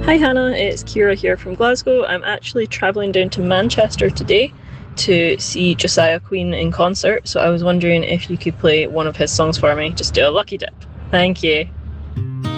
Hi Hannah, it's Kira here from Glasgow. I'm actually travelling down to Manchester today to see Josiah Queen in concert, so I was wondering if you could play one of his songs for me. Just do a lucky dip. Thank you.